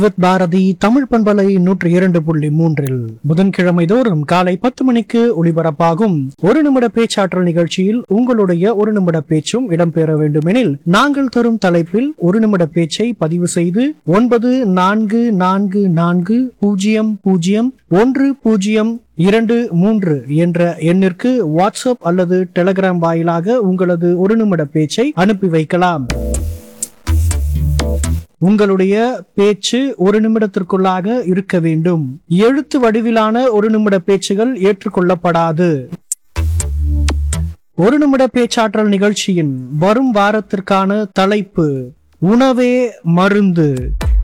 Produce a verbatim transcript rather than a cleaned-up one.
With Bharathi Tamil பண்பலை நூற்றி இரண்டு புள்ளி மூன்றில் புதன்கிழமை தோறும் காலை பத்து மணிக்கு ஒளிபரப்பாகும் ஒரு நிமிட பேச்சாற்றல் நிகழ்ச்சியில் உங்களுடைய ஒரு நிமிட பேச்சும் இடம்பெற வேண்டுமெனில் நாங்கள் தரும் தலைப்பில் ஒரு நிமிட பேச்சை பதிவு செய்து ஒன்பது நான்கு நான்கு நான்கு பூஜ்ஜியம் பூஜ்ஜியம் ஒன்று பூஜ்ஜியம் இரண்டு மூன்று என்ற எண்ணிற்கு வாட்ஸ்அப் அல்லது டெலிகிராம் வாயிலாக உங்களது ஒரு நிமிட பேச்சை அனுப்பி வைக்கலாம். உங்களுடைய பேச்சு ஒரு நிமிடத்திற்குள்ளாக இருக்க வேண்டும். எழுத்து வடிவிலான ஒரு நிமிட பேச்சுகள் ஏற்றுக்கொள்ளப்படாது. ஒரு நிமிட பேச்சாற்றல் நிகழ்ச்சியின் வரும் வாரத்திற்கான தலைப்பு உணவே மருந்து.